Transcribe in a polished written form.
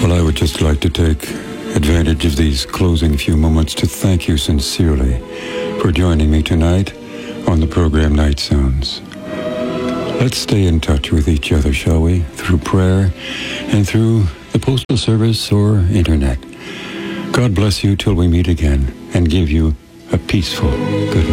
Well, I would just like to take advantage of these closing few moments to thank you sincerely for joining me tonight on the program Night Sounds. Let's stay in touch with each other, shall we? Through prayer and through the postal service or internet. God bless you till we meet again and give you a peaceful good night.